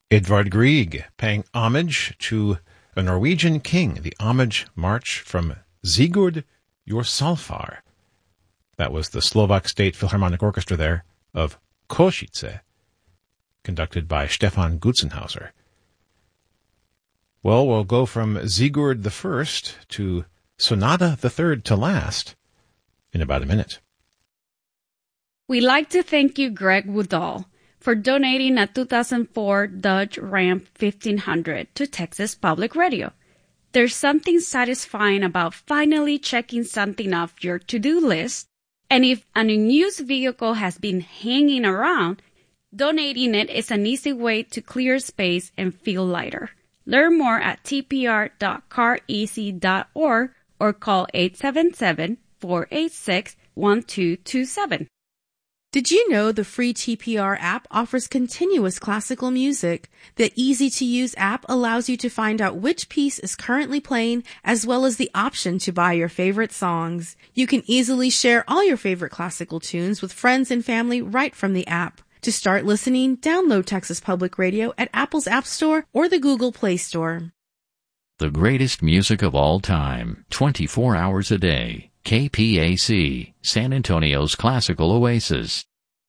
Edvard Grieg, paying homage to a Norwegian king, the Homage March from Sigurd Jorsalfar. That was the Slovak State Philharmonic Orchestra there of Košice, conducted by Stefan Gutzenhauser. Well, we'll go from Sigurd I to Sonata III to last in about a minute. We'd like to thank you, Greg Woodall, for donating a 2004 Dodge Ram 1500 to Texas Public Radio. There's something satisfying about finally checking something off your to-do list, and if an unused vehicle has been hanging around, donating it is an easy way to clear space and feel lighter. Learn more at tpr.careasy.org or call 877-486-1227. Did you know the free TPR app offers continuous classical music? The easy-to-use app allows you to find out which piece is currently playing, as well as the option to buy your favorite songs. You can easily share all your favorite classical tunes with friends and family right from the app. To start listening, download Texas Public Radio at Apple's App Store or the Google Play Store. The greatest music of all time, 24 hours a day. KPAC, San Antonio's classical oasis.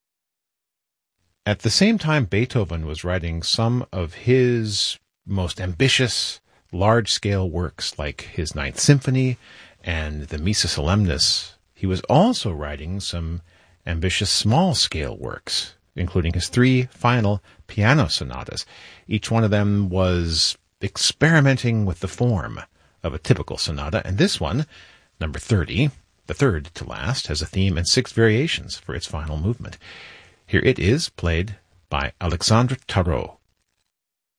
At the same time Beethoven was writing some of his most ambitious, large-scale works, like his Ninth Symphony and the Missa Solemnis, he was also writing some ambitious small-scale works, including his 3 final piano sonatas. Each one of them was experimenting with the form of a typical sonata, and this one, Number 30, the third to last, has a theme and 6 variations for its final movement. Here it is, played by Alexandre Tarot.